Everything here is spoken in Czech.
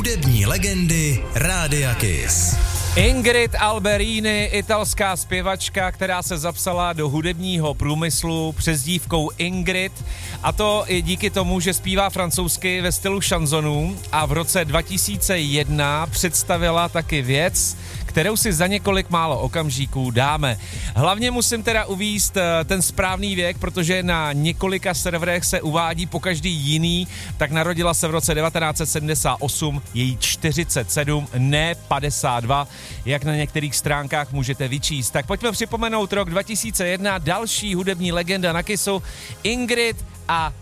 Hudební legendy Rádia Kiss. Ingrid Alberini, italská zpěvačka, která se zapsala do hudebního průmyslu přezdívkou Ingrid, a to i díky tomu, že zpívá francouzsky ve stylu šanzonů, a v roce 2001 představila taky věc, kterou si za několik málo okamžiků dáme. Hlavně musím teda uvést ten správný věk, protože na několika serverech se uvádí po každý jiný, tak narodila se v roce 1978, její 47, ne 52, jak na některých stránkách můžete vyčíst. Tak pojďme připomenout rok 2001, další hudební legenda na Kissu, Ingrid a